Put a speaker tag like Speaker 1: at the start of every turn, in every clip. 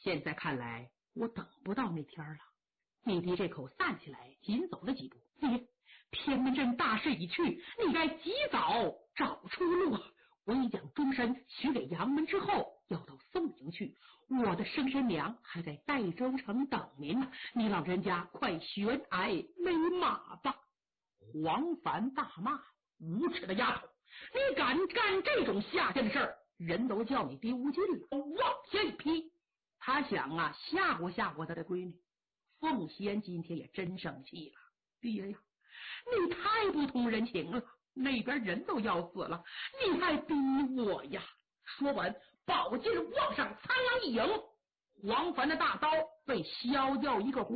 Speaker 1: 现在看来我等不到那天了。你的这口散起来，紧走了几步。爹，天门镇大势已去，你该及早找出路。我已将终身许给杨门之后，要到宋营去。我的生身娘还在代州城等您呢，你老人家快悬崖勒马吧！黄凡大骂：无耻的丫头，你敢干这种下贱的事儿，人都叫你丢尽了！往下一劈，他想吓唬吓唬他的闺女。凤仙今天也真生气了，爹呀，你太不通人情了，那边人都要死了，你还逼我呀！说完，宝剑往上苍狼一迎，黄凡的大刀被削掉一个锅。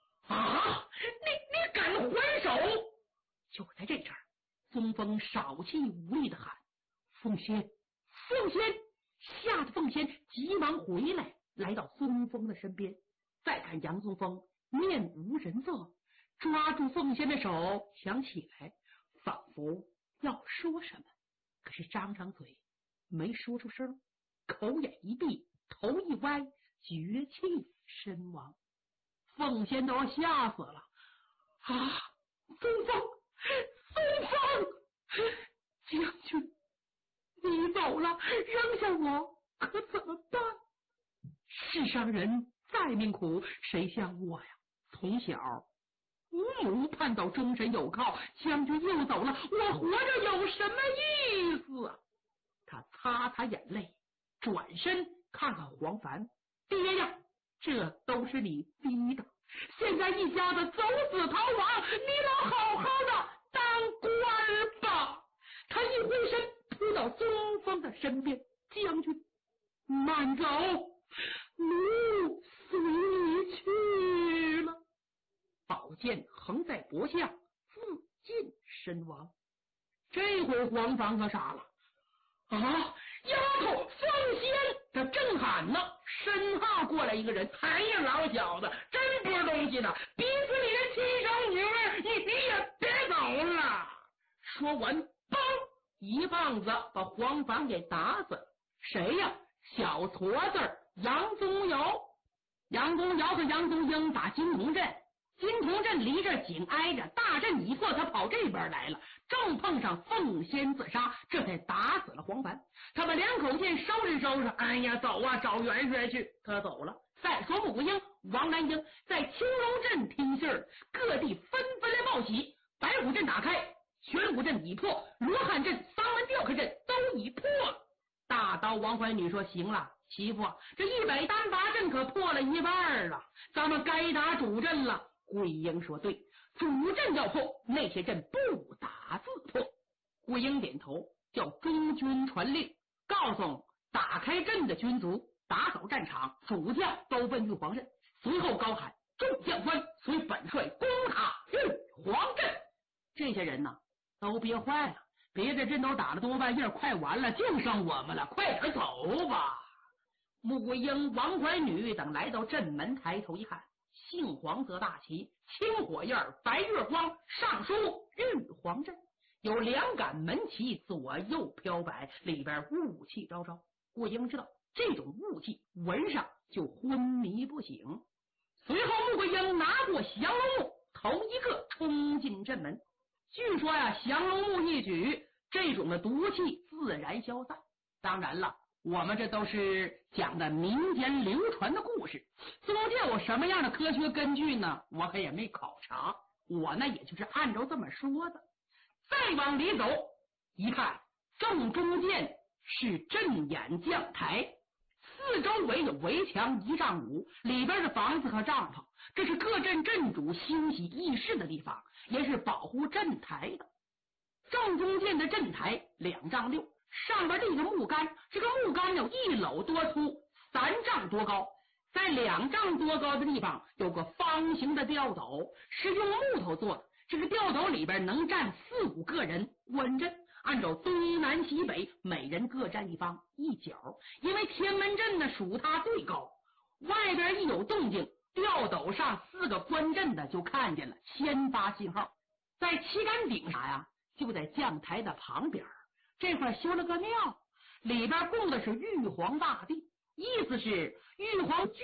Speaker 1: 你敢还手！就在这阵儿，宗峰少气无力的喊：凤仙，凤仙！吓得凤仙急忙回来，来到宗峰的身边。再看杨宗峰面无人色，抓住凤仙的手想起来，仿佛要说什么，可是张张嘴没说出声，口眼一闭，头一歪，绝气身亡。凤仙都要吓死了。宗峰，宗峰，将军，你走了，扔下我可怎么办？世上人再命苦，谁像我呀？从小无母盼到终身有靠，将军又走了，我活着有什么意思啊？他擦擦眼泪，转身看看黄凡：爹呀，这都是你逼的，现在一家子走死逃亡，你老好好的当官吧！他一挥身扑到宗峰的身边：将军，慢走，奴随你去了。宝剑横在脖下，自尽身亡。这回黄房可傻了。丫头，凤仙！他正喊呢，身后过来一个人：哎呀，老小子，真不是东西呢，逼死你的亲生女儿，你也别走了！说完，嘣，一棒子把黄房给打死了。谁呀？小矬子杨宗尧。杨宗尧和杨宗英打金童镇，金童镇离这紧挨着，大阵已破，他跑这边来了，正碰上凤仙自杀，这才打死了黄凡。他把两口剑收拾收拾，哎呀，走啊，找元帅去。他走了。再说穆桂英、王兰英在青龙镇听信儿，各地纷纷来报喜。白虎镇打开，玄武镇已破，罗汉镇、桑门吊客镇都已破了。大刀王怀女说：行了，媳妇，这138阵可破了一半了，咱们该打主阵了。桂英说：对，主阵要破，那些阵不打自破。桂英点头，叫中军传令，告诉打开阵的军卒打扫战场，主将都奔玉皇镇。随后高喊：众将官随本帅攻打玉皇镇。这些人都憋坏了，别的阵都打了多半夜，快完了，就剩我们了，快点走吧！穆桂英、王怀女等来到镇门，抬头一看，杏黄色大旗，青火焰，白月光，上书玉皇镇，有2杆门旗左右飘摆，里边雾气昭昭。桂英知道这种雾气闻上就昏迷不醒。随后穆桂英拿过降龙木，头一个冲进镇门。据说降龙木一举，这种的毒气自然消散。当然了，我们这都是讲的民间流传的故事，中间有什么样的科学根据呢？我可也没考察，我呢也就是按照这么说的。再往里走一看，正中间是镇眼将台，四周围有围墙1丈5，里边的房子和帐篷，这是各镇镇主休息议事的地方，也是保护镇台的。正中间的镇台2丈6，上边立个木杆，这个木杆有1篓多粗，3丈多高。在2丈多高的地方有个方形的吊斗，是用木头做的。这个吊斗里边能站4、5个人稳阵，按照东南西北，每人各站一方一角。因为天门阵呢属它最高，外边一有动静，吊斗上4个观阵的就看见了，先发信号。在旗杆顶上就在将台的旁边，这块修了个庙，里边供的是玉皇大帝，意思是玉皇